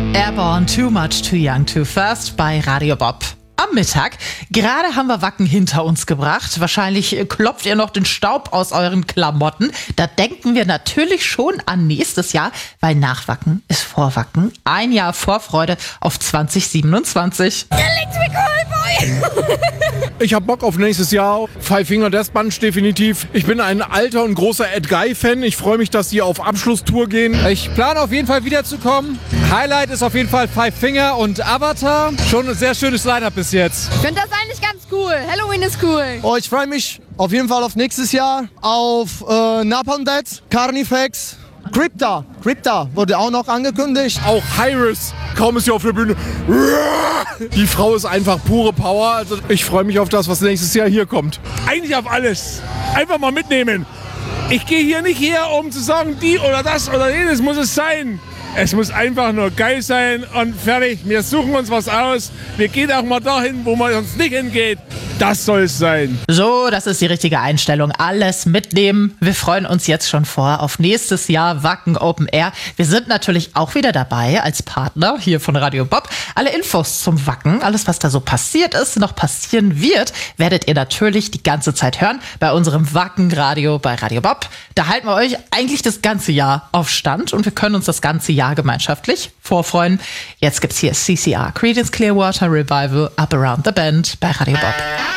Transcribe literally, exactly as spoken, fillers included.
Airborne, Too Much, Too Young, Too Fast bei Radio Bob. Am Mittag. Gerade haben wir Wacken hinter uns gebracht. Wahrscheinlich klopft ihr noch den Staub aus euren Klamotten. Da denken wir natürlich schon an nächstes Jahr, weil nach Wacken ist vor Wacken. Ein Jahr Vorfreude auf zwanzig siebenundzwanzig. Ich hab Bock auf nächstes Jahr. Five Finger Death Punch definitiv. Ich bin ein alter und großer Ed Guy-Fan. Ich freue mich, dass die auf Abschlusstour gehen. Ich plane auf jeden Fall wiederzukommen. Highlight ist auf jeden Fall Five Finger und Avatar. Schon ein sehr schönes Line-Up bis jetzt. Ich finde das eigentlich ganz cool. Halloween ist cool. Oh, ich freue mich auf jeden Fall auf nächstes Jahr. Auf äh, Napalm Death, Carnifex, Crypta. Crypta wurde auch noch angekündigt. Auch Hyris. Kaum ist sie auf der Bühne. Die Frau ist einfach pure Power. Also ich freue mich auf das, was nächstes Jahr hier kommt. Eigentlich auf alles. Einfach mal mitnehmen. Ich gehe hier nicht her, um zu sagen, die oder das oder jenes muss es sein. Es muss einfach nur geil sein und fertig. Wir suchen uns was aus. Wir gehen auch mal dahin, wo man sonst nicht hingeht. Das soll es sein. So, das ist die richtige Einstellung. Alles mitnehmen. Wir freuen uns jetzt schon vor auf nächstes Jahr Wacken Open Air. Wir sind natürlich auch wieder dabei als Partner hier von Radio Bob. Alle Infos zum Wacken, alles was da so passiert ist, noch passieren wird, werdet ihr natürlich die ganze Zeit hören bei unserem Wacken-Radio bei Radio Bob. Da halten wir euch eigentlich das ganze Jahr auf Stand und wir können uns das ganze Jahr gemeinschaftlich vorfreuen. Jetzt gibt's hier C C R, Creedence Clearwater Revival, Up Around the Bend bei Radio Bob.